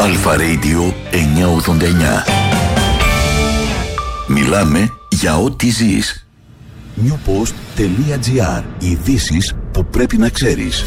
Αλφα Radio 989. Μιλάμε για ό,τι ζεις. newpost.gr. Ειδήσεις που πρέπει να ξέρεις.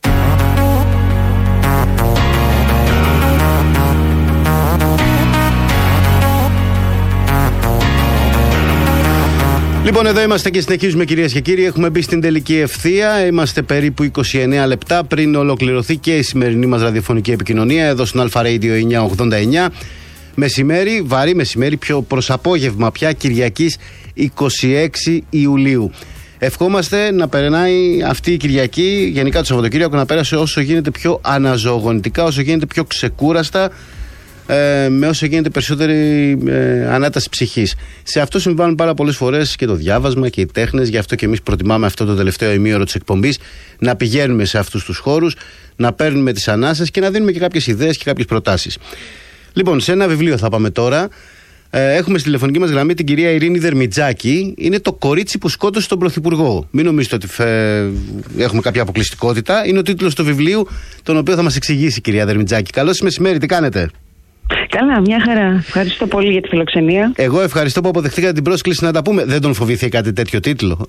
Λοιπόν, εδώ είμαστε και συνεχίζουμε, κυρίες και κύριοι. Έχουμε μπει στην τελική ευθεία. Είμαστε περίπου 29 λεπτά πριν ολοκληρωθεί και η σημερινή μας ραδιοφωνική επικοινωνία εδώ στον Αλφα Radio 989. Μεσημέρι, βαρύ μεσημέρι, πιο προς απόγευμα πια, Κυριακής 26 Ιουλίου. Ευχόμαστε να περνάει αυτή η Κυριακή, γενικά το Σαββατοκύριακο, να πέρασε όσο γίνεται πιο αναζωογονητικά, όσο γίνεται πιο ξεκούραστα, με όσο γίνεται περισσότερη ανάταση ψυχής. Σε αυτό συμβάλλουν πάρα πολλές φορές και το διάβασμα και οι τέχνες. Γι' αυτό και εμείς προτιμάμε αυτό το τελευταίο ημίωρο της εκπομπής να πηγαίνουμε σε αυτούς τους χώρους, να παίρνουμε τις ανάσες και να δίνουμε και κάποιες ιδέες και κάποιες προτάσεις. Λοιπόν, σε ένα βιβλίο θα πάμε τώρα. Έχουμε στη τηλεφωνική μας γραμμή την κυρία Ειρήνη Δερμιτζάκη. Είναι το κορίτσι που σκότωσε τον Πρωθυπουργό. Μην νομίζετε ότι έχουμε κάποια αποκλειστικότητα. Είναι ο τίτλος του βιβλίου, τον οποίο θα μας εξηγήσει η κυρία Δερμιτζάκη. Καλώς σας μεσημέρι, τι κάνετε? Καλά, μια χαρά. Ευχαριστώ πολύ για τη φιλοξενία. Εγώ ευχαριστώ που αποδεχτήκατε την πρόσκληση να τα πούμε. Δεν τον φοβήθηκατε τέτοιο τίτλο?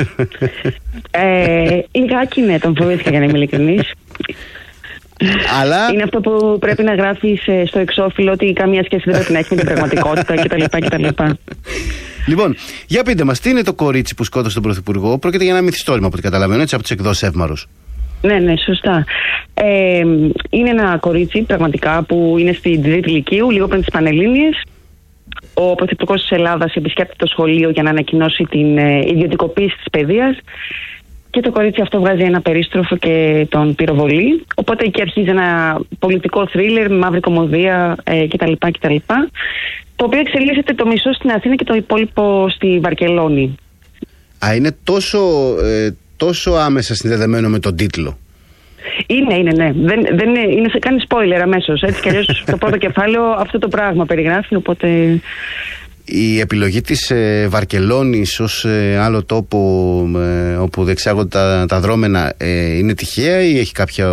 Λιγάκι ναι, τον φοβήθηκα, για να είμαι ειλικρινής. Αλλά... είναι αυτό που πρέπει να γράφεις στο εξώφυλλο, ότι καμία σχέση δεν πρέπει να έχει με την πραγματικότητα κτλ. Λοιπόν, για πείτε μας, τι είναι το κορίτσι που σκότωσε τον Πρωθυπουργό? Πρόκειται για ένα μυθιστόρημα, από ό,τι καταλαβαίνω, έτσι, από τις εκδόσεις Εύμαρος. Ναι, σωστά. Είναι ένα κορίτσι πραγματικά που είναι στην τρίτη ηλικίου, λίγο πριν τις Πανελλήνιες. Ο Πρωθυπουργός της Ελλάδας επισκέπτεται το σχολείο για να ανακοινώσει την ιδιωτικοποίηση της παιδείας. Και το κορίτσι αυτό βγάζει ένα περίστροφο και τον πυροβολεί. Οπότε εκεί αρχίζει ένα πολιτικό θρίλερ, μαύρη κωμωδία κτλ. Το οποίο εξελίσσεται το μισό στην Αθήνα και το υπόλοιπο στη Βαρκελόνη. Είναι τόσο άμεσα συνδεδεμένο με τον τίτλο. Είναι, ναι. Δεν είναι, κάνει spoiler αμέσως. Έτσι κι αλλιώς το πρώτο κεφάλαιο αυτό το πράγμα περιγράφει, οπότε... Η επιλογή της Βαρκελόνης ως άλλο τόπο όπου διεξάγονται τα δρόμενα είναι τυχαία ή έχει κάποια...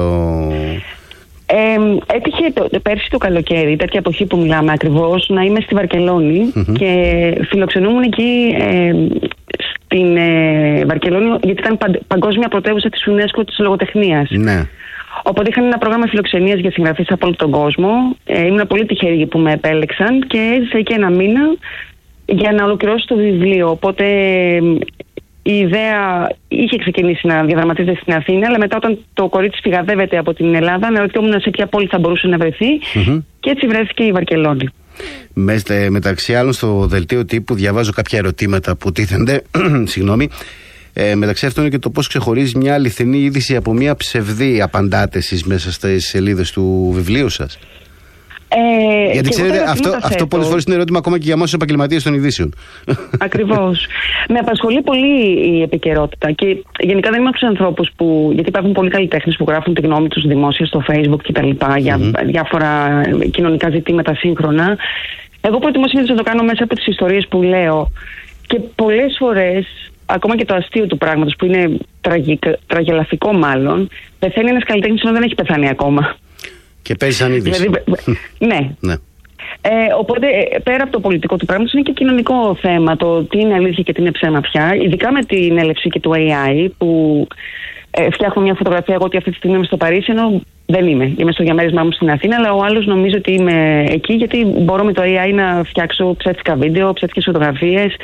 Έτυχε πέρσι το καλοκαίρι, τέτοια εποχή που μιλάμε ακριβώς, να είμαι στη Βαρκελόνη και φιλοξενούμουν εκεί στην Βαρκελόνη, γιατί ήταν παγκόσμια πρωτεύουσα της UNESCO της λογοτεχνίας. Ναι. Οπότε είχαν ένα πρόγραμμα φιλοξενίας για συγγραφείς από όλο τον κόσμο. Ήμουν πολύ τυχερή που με επέλεξαν και έζησα εκεί ένα μήνα για να ολοκληρώσω το βιβλίο. Οπότε η ιδέα είχε ξεκινήσει να διαδραματίζεται στην Αθήνα, αλλά μετά, όταν το κορίτσι φυγαδεύεται από την Ελλάδα, αναρωτιόμουν σε ποια πόλη θα μπορούσε να βρεθεί, και έτσι βρέθηκε η Βαρκελόνη. Μεταξύ άλλων, στο δελτίο τύπου διαβάζω κάποια ερωτήματα που τίθενται. Συγγνώμη. Μεταξύ αυτών είναι και το πώς ξεχωρίζει μια αληθινή είδηση από μια ψευδή, απαντάτε εσείς μέσα στις σελίδες του βιβλίου σας. Γιατί ξέρετε, αυτό πολλές φορές είναι ερώτημα ακόμα και για εμάς τους επαγγελματίες των ειδήσεων. Ακριβώς. Με απασχολεί πολύ η επικαιρότητα και γενικά δεν είμαι από τους ανθρώπους που. Γιατί υπάρχουν πολλοί καλλιτέχνες που γράφουν τη γνώμη τους δημόσια στο Facebook κτλ. Για διάφορα κοινωνικά ζητήματα σύγχρονα. Εγώ προτιμώ συνήθως να το κάνω μέσα από τις ιστορίες που λέω. Και πολλές φορές, ακόμα και το αστείο του πράγματος, που είναι τραγελαφικό μάλλον, πεθαίνει ένας καλλιτέχνης ενώ δεν έχει πεθάνει ακόμα. Και παίζει σαν είδηση. Ναι. Οπότε, πέρα από το πολιτικό του πράγματος, είναι και κοινωνικό θέμα το τι είναι αλήθεια και τι είναι ψέμα πια. Ειδικά με την έλευση και του AI, που φτιάχνω μια φωτογραφία εγώ ότι αυτή τη στιγμή είμαι στο Παρίσι, ενώ δεν είμαι. Είμαι στο διαμέρισμά μου στην Αθήνα, αλλά ο άλλος νομίζει ότι είμαι εκεί, γιατί μπορώ με το AI να φτιάξω ψεύτικα βίντεο, ψεύτικες φωτογραφίες.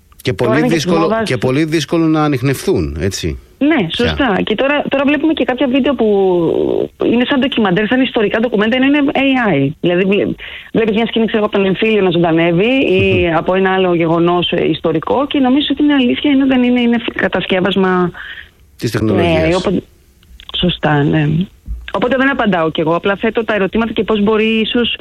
Και πολύ δύσκολο να ανιχνευθούν, έτσι. Ναι, σωστά. Και τώρα βλέπουμε και κάποια βίντεο που είναι σαν ντοκιμαντέρ, σαν ιστορικά ντοκουμέντα, ενώ είναι AI. Δηλαδή, βλέπεις μια σκηνή, ξέρω, από τον εμφύλιο να ζωντανεύει ή από ένα άλλο γεγονός ιστορικό και νομίζω ότι είναι αλήθεια, ενώ δεν είναι κατασκεύασμα της τεχνολογίας. Ναι, σωστά, ναι. Οπότε δεν απαντάω κι εγώ. Απλά θέτω τα ερωτήματα και πώς μπορεί ίσως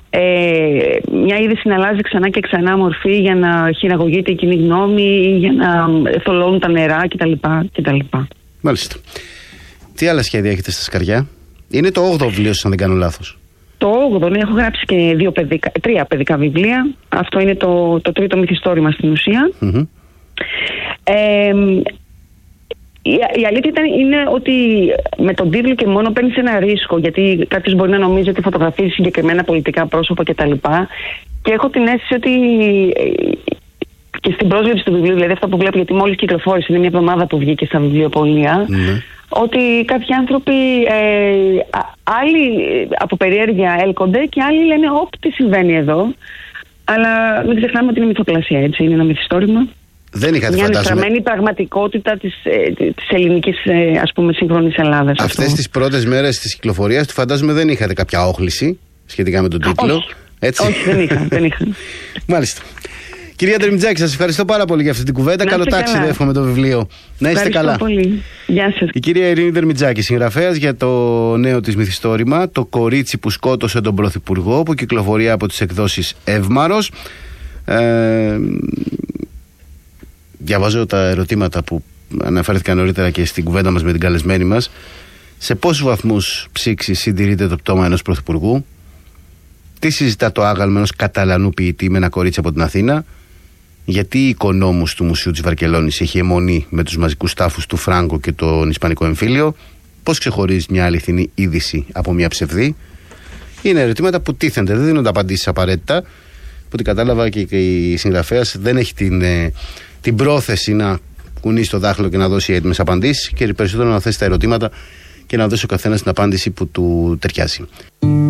μια είδηση να αλλάζει ξανά και ξανά μορφή για να χειραγωγείται η κοινή γνώμη ή για να θολώνουν τα νερά κτλ. Μάλιστα. Τι άλλα σχέδια έχετε στα σκαριά? Είναι το 8ο βιβλίο σας, αν δεν κάνω λάθος. Το 8ο, ναι, έχω γράψει και 3 παιδικά βιβλία. Αυτό είναι το τρίτο μυθιστόρημα στην ουσία. Η αλήθεια είναι ότι με τον τίτλο και μόνο παίρνεις ένα ρίσκο, γιατί κάποιος μπορεί να νομίζει ότι φωτογραφίζει συγκεκριμένα πολιτικά πρόσωπα κτλ. Και έχω την αίσθηση ότι και στην πρόσληψη του βιβλίου, δηλαδή αυτό που βλέπω, γιατί μόλις κυκλοφόρησε, είναι μια εβδομάδα που βγήκε στα βιβλιοπωλεία, ότι κάποιοι άνθρωποι, άλλοι από περιέργεια έλκονται και άλλοι λένε τι συμβαίνει εδώ. Αλλά μην ξεχνάμε ότι είναι μυθοπλασία, έτσι, είναι ένα μυθιστόρημα. Δεν είχατε, μια φαντάζομαι, ανιστραμμένη πραγματικότητα της ελληνικής, ας πούμε, σύγχρονης Ελλάδας. Αυτές τις πρώτες μέρες της κυκλοφορίας του, φαντάζομαι, δεν είχατε κάποια όχληση σχετικά με τον τίτλο. Όχι, έτσι. Όχι, δεν είχα. Μάλιστα. Κυρία Δερμιτζάκη, σας ευχαριστώ πάρα πολύ για αυτή την κουβέντα. Καλό ταξίδι, εύχομαι, το βιβλίο. Να είστε καλά. Πολύ. Γεια σας. Η κυρία Ειρήνη Δερμιτζάκη, συγγραφέας για το νέο της μυθιστόρημα «Το κορίτσι που σκότωσε τον Πρωθυπουργό», που κυκλοφορεί από τις εκδόσεις Εύμαρος. Διαβάζω τα ερωτήματα που αναφέρθηκαν νωρίτερα και στην κουβέντα μας με την καλεσμένη μας. Σε πόσους βαθμούς ψήξης συντηρείται το πτώμα ενός πρωθυπουργού? Τι συζητά το άγαλμα ενός Καταλανού ποιητή με ένα κορίτσι από την Αθήνα? Γιατί η οικονόμους του Μουσείου της Βαρκελόνης έχει αιμονή με τους μαζικούς τάφους του Φράγκο και τον Ισπανικό εμφύλιο? Πώς ξεχωρίζει μια αληθινή είδηση από μια ψευδή? Είναι ερωτήματα που τίθενται, δεν δίνονται απαντήσεις απαραίτητα. Από ό,τι κατάλαβα και η συγγραφέας δεν έχει την πρόθεση να κουνήσει το δάχτυλο και να δώσει έτοιμες απαντήσεις, και περισσότερο να θέσει τα ερωτήματα και να δώσει ο καθένας την απάντηση που του ταιριάζει.